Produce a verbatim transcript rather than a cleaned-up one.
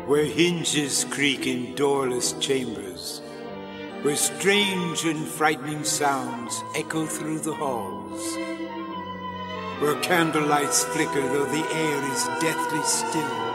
Where hinges creak in doorless chambers, where strange and frightening sounds echo through the halls, where candlelights flicker though the air is deathly still,